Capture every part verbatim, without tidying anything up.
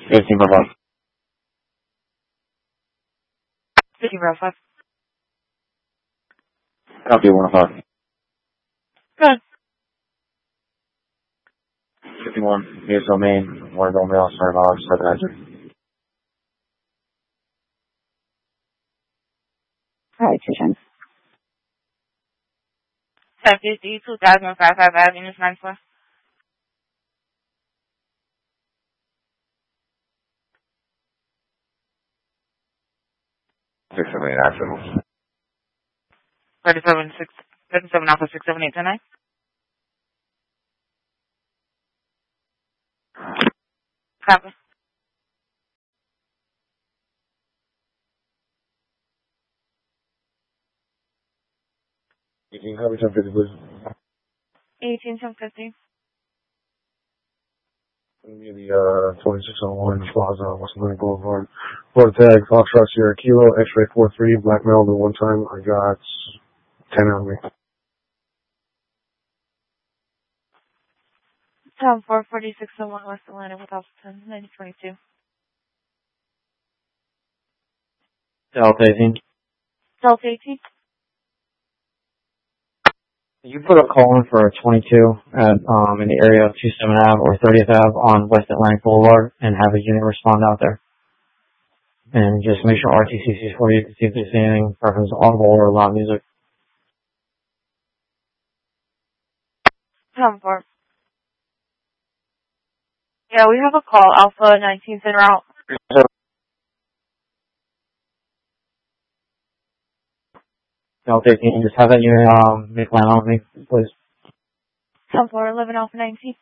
fifteen by five. fifteen by five. Copy one oh five. Good. fifty-one, V S O main, one door mail, sorry about seven Alright, two times. seven fifty, two thousand five five Avenue, nine four. six seven eight accidents. thirty-seven, six, thirty-seven Alpha, six seven eight ten nine. Copy. eighteen, copy ten fifty, please. eighteen, ten fifty. Give me the, uh, twenty-six oh one Plaza, West Atlantic Boulevard. Florida tag, Foxtrot Sierra Kilo, X-ray four three, black mail the one time. I got ten on me. Town four, forty-six oh one West Atlantic with Austin, ninety twenty-two. Delta eighteen. Delta eighteen. You put a call in for a twenty-two at, um, in the area of twenty-seventh Avenue or thirtieth Avenue on West Atlantic Boulevard and have a unit respond out there. And just make sure R T C sees for you to see if there's anything, preference audible or loud music. Town four. Yeah, we have a call, Alpha nineteenth en route. Delta eighteen, just have that unit, um, make line on me, please. Town four, eleven Alpha nineteen.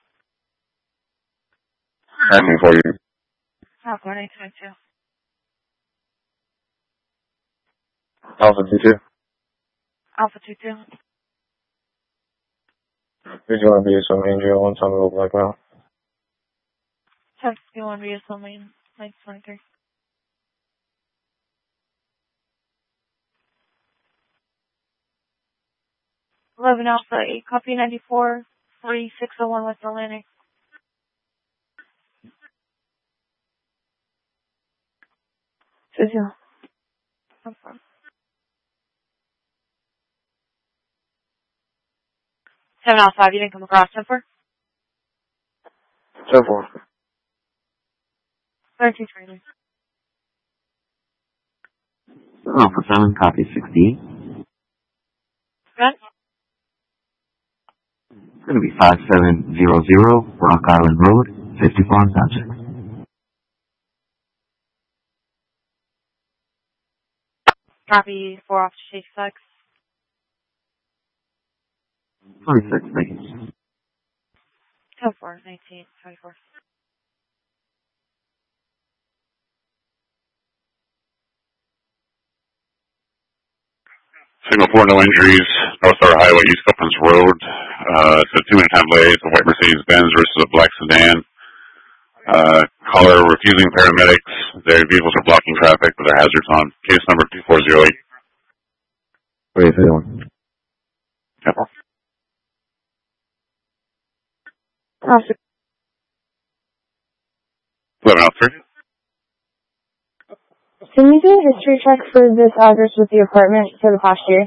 I mean for you. Alpha ninety twenty-two. Alpha two two. Alpha two two. Did you want to be some angel one time ago black mail? ten fifty-one V S L main, ninety twenty-three. eleven Alpha eight, copy ninety-four, forty-six oh one West Atlantic. Zero. seven Alpha five, you didn't come across ten four? ten four. thirteen twenty. Alpha seven, copy sixty-eight. Good. It's going to be five seven zero zero, Rock Island Road, fifty-four subject. Copy four off Shake Flex. twenty-six, thank you. ten four, nineteen, twenty-four. Singapore, no injuries. North Star Highway, East Copeland's Road. Uh, it's a two and a half blades, a white Mercedes Benz versus a black sedan. Uh, caller refusing paramedics. Their vehicles are blocking traffic with their hazards on. Case number two four zero eight. What are you feeling? Yep. eleven out three. Can you do a history check for this address with the apartment for the past year?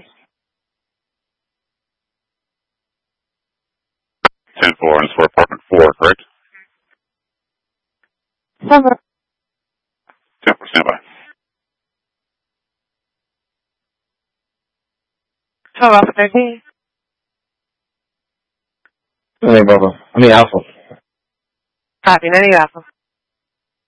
ten four, and it's for apartment four, correct? Cover. ten four, stand by. twelve Alpha thirteen. Hey, Bubba. I mean, Alpha. Copy, ninety Alpha.